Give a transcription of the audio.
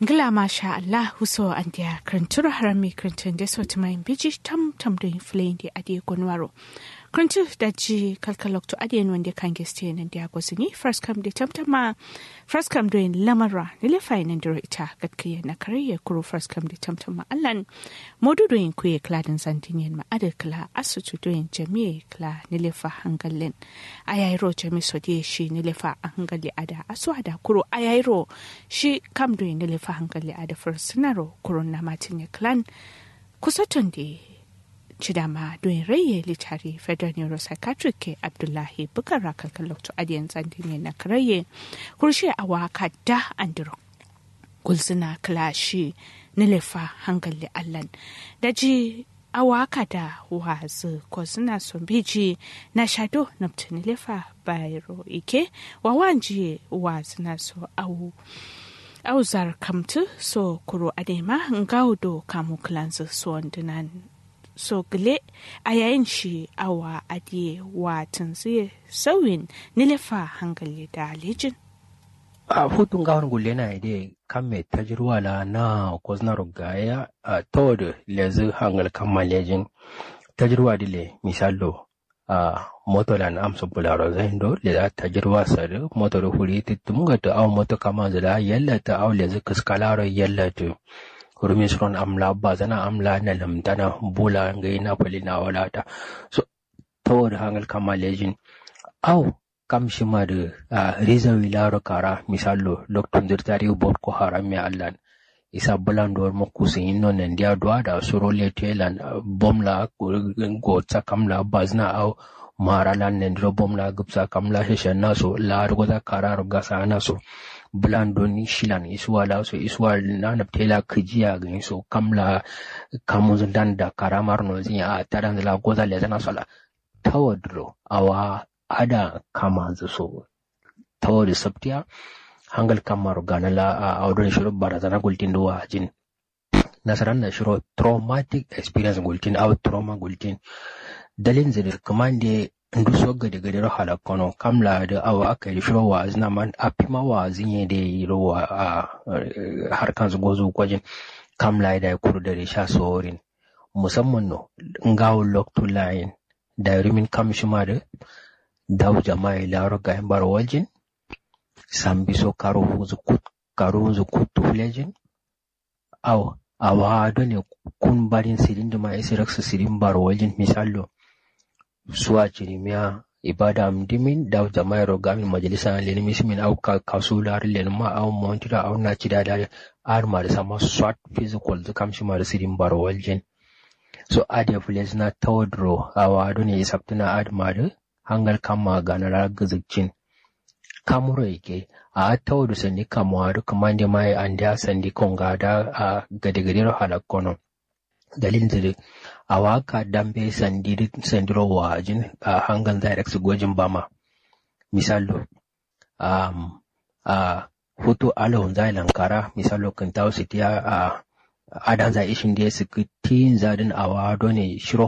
Ngila masha Allah huso andia krentura harami krentun deso tumain biji tam doin flein di adi gonwaro. Krentu daji kalkalok to adi wande kange stay nan dia gosini first come de tamtama first come doin lamara nile fai nan diro ita gatkiya na kariye kuro first come de tamtama allan modu doin kuye kladan santinien ma ade kla asutu doin jamiye kla nile fa hangallen ayairo jami sodi shi nile fa hangalle ada asu ada kuro ayairo shi kam doin nile fa hankali a da fursunaro kuruna martin clan kusaton da cidama don raye litari federal neuropsychiatric ke abdullahi bukara kalkalokto adiyan zandine na karaye kurshe a waka da andiro gulzina klashi nilefa hankali allan daji a waka da wazu ko suna son biji na shado nafta nilefa bayro ike wawanji wazina so auzar kamtu so kuro adema ngaudo kamu klanzu so ndinan so gile a yayin shi awa adiye watan zai sauyin nilefa hangali da lijin a hutun gawar gulle na ide kan mai tajirwa la na kozna rugaya a tawad lezi hangal kan malejin tajirwa dile misalo a motolan amsa bularo zaindo le tajirwa sare motor huri titunga ta aw moto kama zala yalla ta aw le kaskalaro yalla to rumisron amla bazana amla na lamdana bula ngai na polina wala ta so tawar hangal kamalejin aw kam shima da riza wilaro kara misalo loktun dirtari bot ko harami allan isa bulando mo kusin non ndia doa da surole telan bomla go takamla bazna aw maralan nendro bomla gupsa kamla hesha naso la rugoda karar gasa naso bulando ni shilan iswala so iswal na tela kijiya ga so kamla kamun dan da karamar no zin a taran la goza le zana sala tawadro awa ada kama so tawad sabtiya hangal kamar ganala a audon shiro barazana gultin do wajin nasaran na shiro traumatic experience gultin out trauma gultin dalin zidir kamande ndu sogga de gadero halakono kamla da awa aka shiro wa azna man apima wa zinye de ro a harkan gozo kwajin kamla da kuru da sha sorin musamman no ngawo lokto line da rimin kamshima da daw jama'a laro ga bar wajin sambiso karo zu kutu flejin aw awa done kun barin sirin da ma isiraksu sirin bar wajin misalo suwa cirimiya ibada mdimin daw jama'a rogamin majalisa lenimish min aw kasular lenma aw montira aw na cida da arma da sama swat physical zu kamshi mar sirin bar wajin so ade flej na tawdro awa done isaptuna adma da hangal kama ganara gazicin kamuro yake a tawdu sandi kamwaru kamande mai anda sandi kongada a gadegadero halakono dalin zire awaka dambe sandiro wajin a hangal direct gojin bama misalo hutu alon zai lankara misalo kan tawo sitiya a adan za ishin da su tin zadin awado ne shiro